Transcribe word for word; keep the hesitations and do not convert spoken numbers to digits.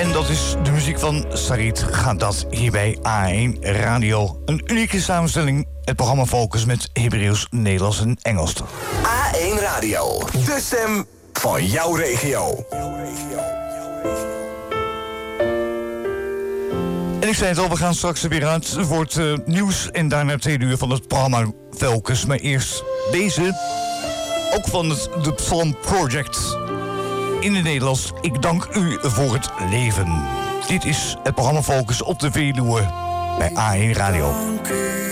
En dat is de muziek van Sarit Gadat hier bij A één Radio. Een unieke samenstelling, het programma Focus met Hebreeuws, Nederlands en Engels. A één Radio, de stem van jouw regio. En ik zei het al, we gaan straks weer uit voor het uh, nieuws en daarna tweede uur van het programma Focus. Maar eerst deze, ook van het The Psalm Project. In het Nederlands, ik dank u voor het leven. Dit is het programma Focus op de Veluwe bij A één Radio.